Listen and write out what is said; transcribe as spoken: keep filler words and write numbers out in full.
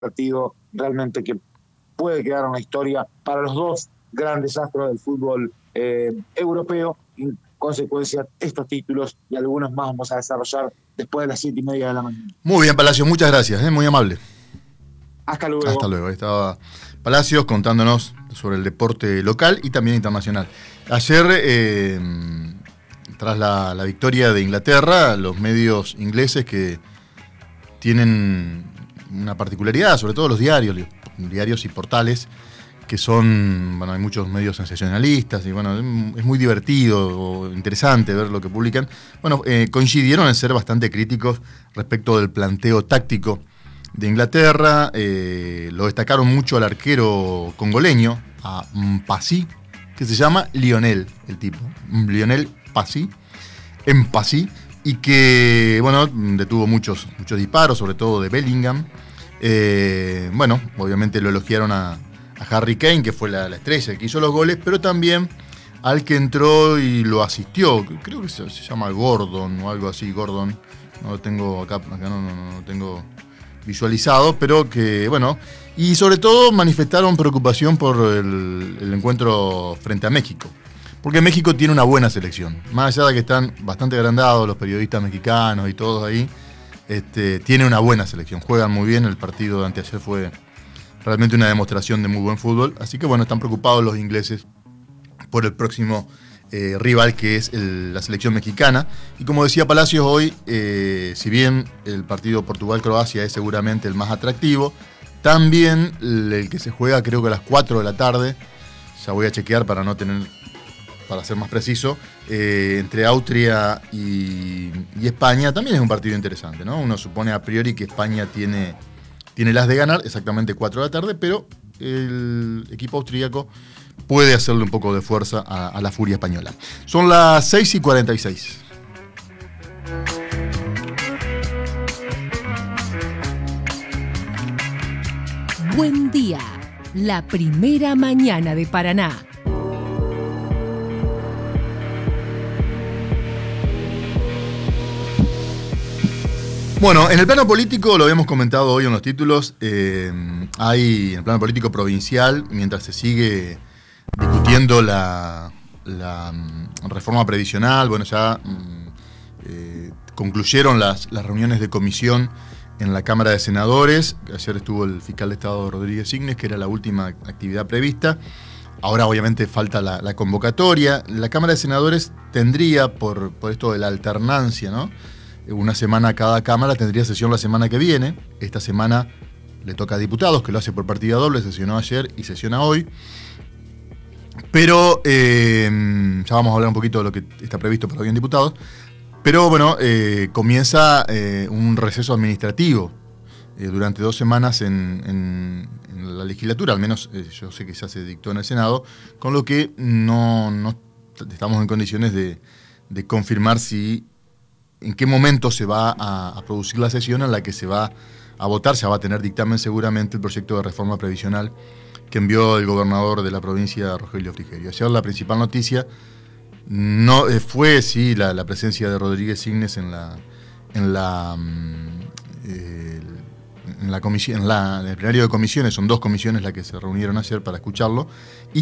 partido realmente que puede quedar una historia para los dos grandes astros del fútbol eh, europeo. En consecuencia, estos títulos y algunos más vamos a desarrollar después de las siete y media de la mañana. Muy bien, Palacios, muchas gracias, ¿eh? Muy amable. Hasta luego. Hasta luego. Ahí estaba Palacios contándonos sobre el deporte local y también internacional. Ayer, eh, tras la, la victoria de Inglaterra, los medios ingleses que tienen una particularidad, sobre todo los diarios, diarios y portales, que son, bueno, hay muchos medios sensacionalistas y bueno, es muy divertido o interesante ver lo que publican. Bueno, eh, coincidieron en ser bastante críticos respecto del planteo táctico de Inglaterra. Eh, lo destacaron mucho al arquero congoleño, a Mpassi, que se llama Lionel, el tipo, Lionel Passy, Mpassi, y que, bueno, detuvo muchos, muchos disparos, sobre todo de Bellingham. Eh, bueno, obviamente lo elogiaron a, a Harry Kane, que fue la, la estrella que hizo los goles, pero también al que entró y lo asistió, creo que se, se llama Gordon o algo así, Gordon, no lo tengo acá, acá no, no, no lo tengo visualizado, pero que, bueno, y sobre todo manifestaron preocupación por el, el encuentro frente a México, porque México tiene una buena selección, más allá de que están bastante agrandados los periodistas mexicanos y todos ahí, este, tiene una buena selección, juegan muy bien, el partido de anteayer fue realmente una demostración de muy buen fútbol, así que bueno, están preocupados los ingleses por el próximo eh, rival, que es el, la selección mexicana. Y como decía Palacios hoy, eh, si bien el partido Portugal-Croacia es seguramente el más atractivo, también el, el que se juega creo que a las cuatro de la tarde, ya voy a chequear para no tener, para ser más preciso, eh, entre Austria y, y España, también es un partido interesante, ¿no? Uno supone a priori que España tiene, tiene las de ganar, exactamente cuatro de la tarde, pero el equipo austríaco puede hacerle un poco de fuerza a, a la furia española. Son las seis y cuarenta y seis. Buen día, la primera mañana de Paraná. Bueno, en el plano político, lo habíamos comentado hoy en los títulos, eh, hay en el plano político provincial, mientras se sigue discutiendo la, la um, reforma previsional, bueno, ya um, eh, concluyeron las, las reuniones de comisión en la Cámara de Senadores. Ayer estuvo el fiscal de Estado Rodríguez Signes, que era la última actividad prevista. Ahora obviamente falta la, la convocatoria. La Cámara de Senadores tendría, por, por esto de la alternancia, ¿no?, una semana cada cámara, tendría sesión la semana que viene. Esta semana le toca a diputados, que lo hace por partida doble, sesionó ayer y sesiona hoy. Pero eh, ya vamos a hablar un poquito de lo que está previsto para hoy en diputados. Pero bueno, eh, comienza eh, un receso administrativo eh, durante dos semanas en, en, en la legislatura, al menos eh, yo sé que ya se dictó en el Senado, con lo que no, no estamos en condiciones de, de confirmar si en qué momento se va a, a producir la sesión en la que se va a votar. Ya va a tener dictamen seguramente el proyecto de reforma previsional que envió el gobernador de la provincia, Rogelio Frigerio. Ayer la principal noticia no eh, fue sí la, la presencia de Rodríguez Signes en la en la eh, en la comisión, en, la, en el plenario de comisiones. Son dos comisiones las que se reunieron ayer para escucharlo, y